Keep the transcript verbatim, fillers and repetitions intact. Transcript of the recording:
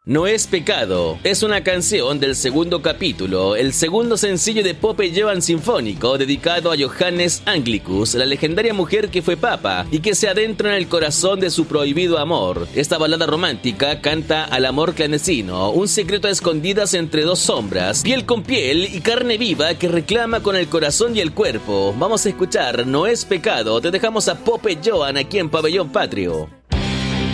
No es pecado es una canción del segundo capítulo, el segundo sencillo de Pope Johann Sinfónico dedicado a Johannes Anglicus, la legendaria mujer que fue papa y que se adentra en el corazón de su prohibido amor. Esta balada romántica canta al amor clandestino, un secreto a escondidas entre dos sombras, piel con piel y carne viva que reclama con el corazón y el cuerpo. Vamos a escuchar No es pecado, te dejamos a Pope Johann aquí en Pabellón Patrio.